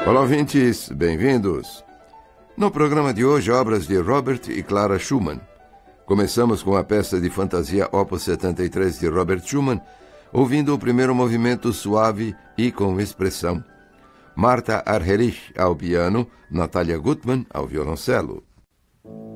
Olá, ouvintes, bem-vindos. No programa de hoje, obras de Robert e Clara Schumann. Começamos com a peça de fantasia Opus 73 de Robert Schumann, ouvindo o primeiro movimento suave e com expressão. Martha Argerich ao piano, Natalia Gutmann ao violoncelo.